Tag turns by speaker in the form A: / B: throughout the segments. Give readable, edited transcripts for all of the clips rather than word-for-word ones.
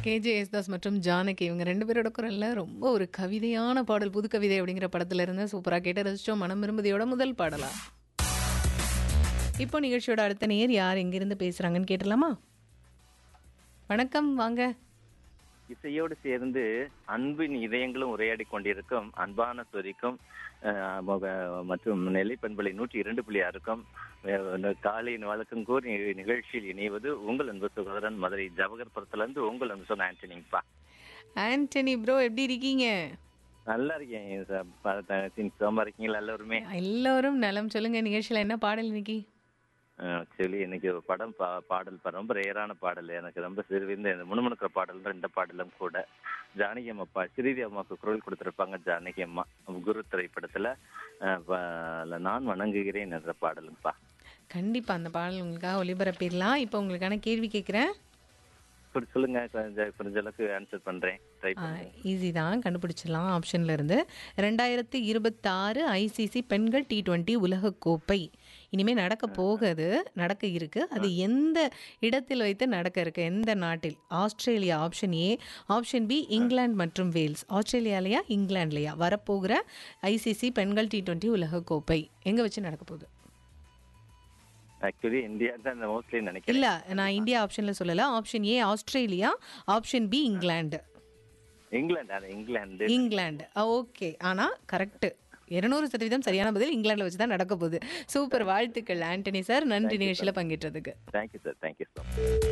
A: K J Yesudas மற்றும் ஜானகி இவங்க 2 பேரோட குரல்ல ரொம்ப ஒரு கவிதையான பாடல் புது கவிதை அப்படிங்கிற படத்துல இருந்து சூப்பரா கேட்டு ரசிச்சோம். மனம் விரும்புதியோட முதல் பாடலா. இப்போ நிகழ்ச்சியோட அடுத்த நேர் யார் எங்கிருந்து பேசுறாங்கன்னு கேட்டலாமா? வணக்கம் வாங்க.
B: இசையோடு சேர்ந்து அன்பின் இதயங்களும் உரையாடி கொண்டிருக்கும் அன்பான சொரிக்கும் மற்றும் நெல்லை பண்பலை 102.6க்கும் காலையின் வழக்கம் கூறி நிகழ்ச்சியில் இணைவது உங்கள் அன்பு சகோதரன் மதுரை ஜவஹர்புரத்துல உங்கள் அன்பு சொன்ன ஆண்டனிங்கப்பா.
A: ஆண்டனி ப்ரோ எப்படி இருக்கீங்க?
B: நல்லா இருக்கேன். சோமா இருக்கீங்களா எல்லாருமே?
A: எல்லாரும் நலம். சொல்லுங்க, நிகழ்ச்சியில என்ன பாடல் இன்னைக்கு?
B: ஆக்சுவலி இன்னைக்கு ஒரு பாடல் ரொம்ப ரேரான பாடல். எனக்கு ரொம்ப சிறுவிந்த இந்த முணுமுணுக்கிற பாடல் இந்த பாடலும் கூட. ஜானகி அம்மா ஸ்ரீதி அம்மாவுக்கு குரல் கொடுத்திருப்பாங்க. ஜானகி அம்மா குரு திரைப்படத்துல நான் வணங்குகிறேன் என்ற பாடலும்பா.
A: கண்டிப்பா அந்த பாடல் உங்களுக்காக ஒளிபரப்பிடலாம். இப்போ உங்களுக்கான கேள்வி கேட்குறேன்.
B: சொல்லுங்க. கொஞ்ச அளவுக்கு ஆன்சர் பண்றேன்.
A: ஈஸி தான், கண்டுபிடிச்சிடலாம். ஆப்ஷன்ல இருந்து 2026 ஐசிசி பெண்கள் T20 உலகக்கோப்பை இனிமே நடக்க இருக்கு. அது எந்த இடத்தில் வைத்து நடக்க இருக்கு? எந்த நாட்டில்? Australia option A, option B England மற்றும் வேல்ஸ். ஆஸ்திரேலியாலயா இங்கிலாந்துலயா வரப்போகிற ஐசிசி பெண்கள் T20 உலகக்கோப்பை எங்க வச்சு நடக்க போகுது?
B: ஆக்சுவலி இந்தியா தான் மோஸ்ட்லி நினைக்கிறேன்.
A: இல்ல, நான் இந்தியா ஆப்ஷன்ல சொல்லல. Option A Australia, option B England. England okay. ஆனா கரெக்ட், 200% சரியான பதில். இங்கிலாந்துல வச்சு தான் நடக்க போகுது. சூப்பர், வாழ்த்துக்கள் ஆண்டனி சார். நன்றி நிகழ்ச்சியில பங்கேற்றதுக்கு.
B: Thank you sir. Thank you sir.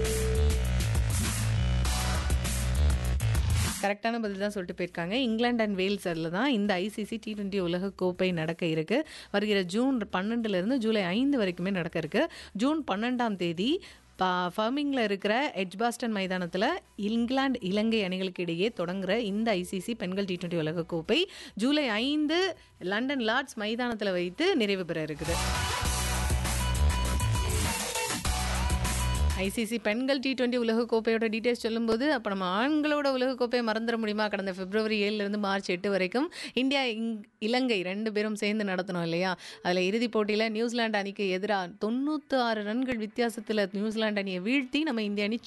A: கரெக்டான பதில் தான் சொல்லிட்டு போயிருக்காங்க. இங்கிலாந்து அண்ட் வேல்ஸ் அதில் தான் இந்த ஐசிசி T20 உலகக்கோப்பை நடக்க இருக்கு. வருகிற ஜூன் 12 ஜூலை 5 வரைக்குமே நடக்க இருக்கு. ஜூன் 12 ஃபர்மிங்கில் இருக்கிற எட்ஜ்பாஸ்டன் மைதானத்தில் இங்கிலாந்து இலங்கை அணிகளுக்கு இடையே தொடங்குற இந்த ஐசிசி பெண்கள் T20 உலகக்கோப்பை ஜூலை 5 லண்டன் லார்ட்ஸ் மைதானத்தில் வைத்து நிறைவு பெற இருக்குது. ஐசிசி பெண்கள் T20 உலகக்கோப்பையோட டீட்டெயில்ஸ் சொல்லும்போது அப்போ நம்ம ஆண்களோட உலகக்கோப்பையை மறந்துட முடியுமா? கடந்த பிப்ரவரி 7 மார்ச் 8 வரைக்கும் இந்தியா இலங்கை 2 பேரும் சேர்ந்து நடத்தணும் இல்லையா? அதில் இறுதிப் போட்டியில் நியூசிலாந்து அணிக்கு எதிராக 96 ரன்கள் வித்தியாசத்தில் நியூசிலாந்து அணியை வீழ்த்தி நம்ம இந்திய அணி